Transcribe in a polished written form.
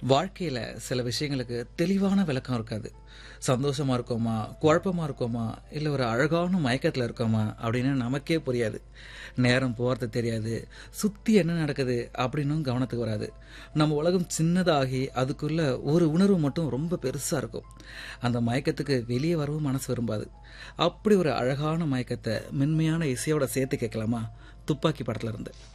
வாழ்க்கையில சில விஷயங்களுக்கு தெளிவான விளக்கம் இருக்காது. சந்தோஷமா இருக்கோமா, குழப்பமா இருக்கோமா, இல்ல ஒரு அழகான மயக்கத்துல இருக்கோமா அப்படின்னு நமக்கே புரியாது. நேரம் போறது தெரியாது. சுத்தி என்ன நடக்குது அப்படின்னும் கவனத்துக்கு வராது. நம்ம உலகம் சின்னதாகி அதுக்குள்ள ஒரு உணர்வு மட்டும் ரொம்ப பெருசா இருக்கும். அந்த மயக்கத்துக்கு வெளியே வரவும் மனசு விரும்பாது. அப்படி ஒரு அழகான மயக்கத்தை மென்மையான இசையோட சேர்த்து கேட்கலாமா? துப்பாக்கி படத்துல இருந்து.